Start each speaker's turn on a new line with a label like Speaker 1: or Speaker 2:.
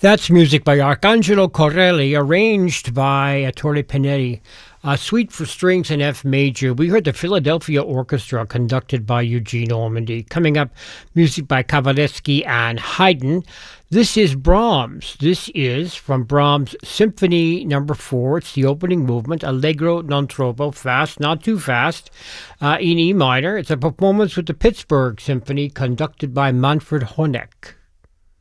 Speaker 1: That's music by Arcangelo Corelli, arranged by Ettore Pinetti. A Suite for Strings in F Major. We heard the Philadelphia Orchestra, conducted by Eugene Ormandy. Coming up, music by Kavalevsky and Haydn. This is Brahms. This is from Brahms' Symphony No. 4. It's the opening movement, Allegro non troppo, fast, not too fast, in E minor. It's a performance with the Pittsburgh Symphony, conducted by Manfred Honeck.